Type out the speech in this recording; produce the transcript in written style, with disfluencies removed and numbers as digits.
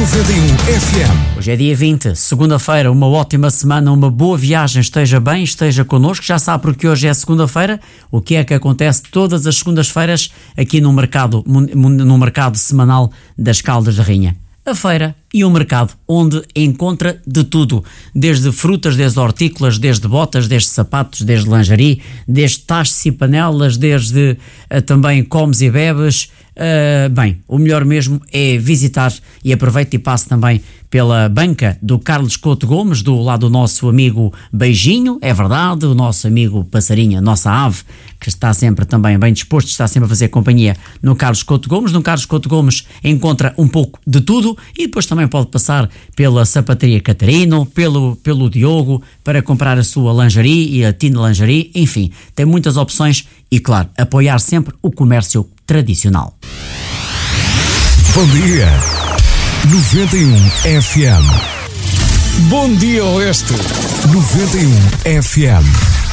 91 FM. Hoje é dia 20, segunda-feira, uma ótima semana, uma boa viagem, esteja bem, esteja connosco, já sabe porque hoje é segunda-feira, o que é que acontece todas as segundas-feiras aqui no mercado semanal das Caldas da Rainha. A feira e o mercado, onde encontra de tudo, desde frutas, desde hortícolas, desde botas, desde sapatos, desde lingerie, desde tachos e panelas, desde também comes e bebes. Bem, o melhor mesmo é visitar e aproveite e passe também pela banca do Carlos Couto Gomes, do lado do nosso amigo Beijinho, é verdade, o nosso amigo Passarinho, a nossa ave, que está sempre também bem disposto, está sempre a fazer companhia no Carlos Couto Gomes. No Carlos Couto Gomes encontra um pouco de tudo e depois também pode passar pela Sapataria Catarino, pelo Diogo, para comprar a sua lingerie e a Tina Lingerie, enfim, tem muitas opções e, claro, apoiar sempre o comércio tradicional. Bom dia, 91 FM. Bom dia, Oeste, 91 FM.